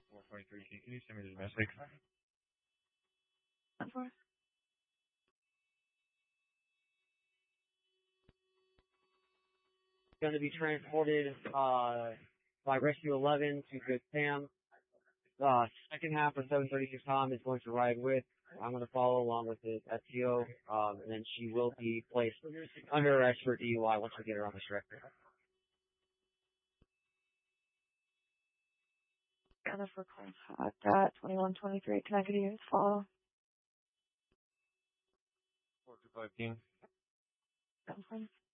423, can you send me the domestic? Going to be transported by Rescue 11 to Good Sam. Second half of 736 Tom is going to ride with. I'm going to follow along with the STO, and then she will be placed under arrest for DUI once we get her on the stretcher. Gunner for contact at 2123. Can I get you to follow? 425 King. Confirm.